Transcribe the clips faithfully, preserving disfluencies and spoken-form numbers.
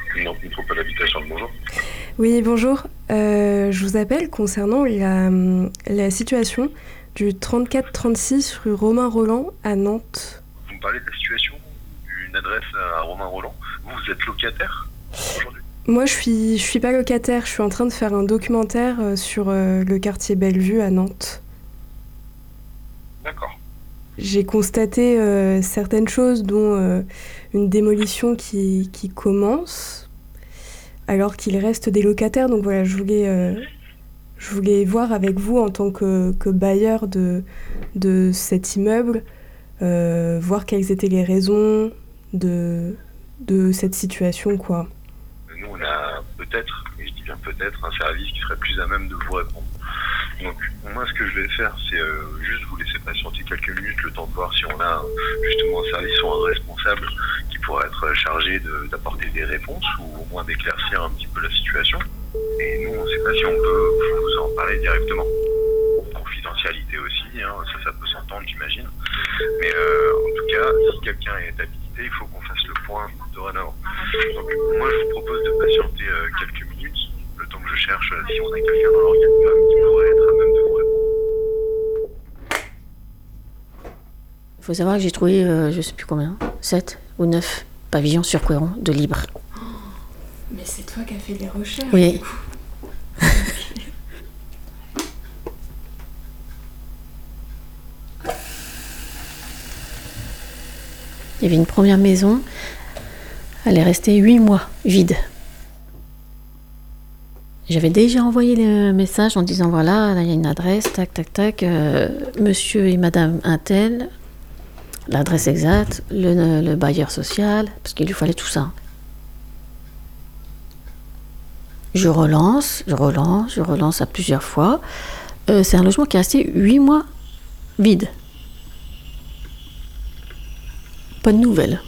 Non, métropole habitation, bonjour. Oui, bonjour. Euh, je vous appelle concernant la, la situation du trente-quatre trente-six rue Romain Roland à Nantes. Vous me parlez de la situation d'une adresse à Romain Roland. Vous, vous êtes locataire aujourd'hui? Moi, je suis, je suis pas locataire, je suis en train de faire un documentaire euh, sur euh, le quartier Bellevue à Nantes. D'accord. J'ai constaté euh, certaines choses, dont euh, une démolition qui, qui commence, alors qu'il reste des locataires. Donc voilà, je voulais, euh, je voulais voir avec vous en tant que, que bailleur de, de cet immeuble, euh, voir quelles étaient les raisons de, de cette situation, quoi. Nous, on a peut-être, et je dis bien peut-être, un service qui serait plus à même de vous répondre. Donc, moi, ce que je vais faire, c'est euh, juste vous laisser patienter quelques minutes, le temps de voir si on a justement un service ou un responsable qui pourrait être chargé de, d'apporter des réponses ou au moins d'éclaircir un petit peu la situation. Et nous, on ne sait pas si on peut vous en parler directement. Confidentialité aussi, hein, ça, ça peut s'entendre, j'imagine. Mais euh, en tout cas, si quelqu'un est habilité, il faut qu'on fasse le point dorénavant. Donc, moi, je vous propose de patienter euh, quelques minutes, le temps que je cherche euh, si on a quelqu'un dans l'organigramme qui pourrait être à même de vous répondre. Il faut savoir que j'ai trouvé, euh, je sais plus combien, sept ou neuf pavillons sur Couëron de libre. Mais c'est toi qui as fait les recherches. Oui. Il y avait une première maison, elle est restée huit mois vide. J'avais déjà envoyé le message en disant voilà, là il y a une adresse, tac, tac, tac, euh, monsieur et madame Untel, l'adresse exacte, le, le bailleur social, parce qu'il lui fallait tout ça. Je relance, je relance, je relance à plusieurs fois. Euh, c'est un logement qui est resté huit mois vide. Pas de nouvelles.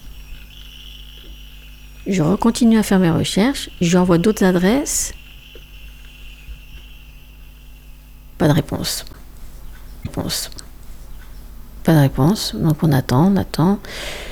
Je continue à faire mes recherches, j'envoie d'autres adresses. Pas de réponse. Réponse. Pas de réponse, donc on attend, on attend.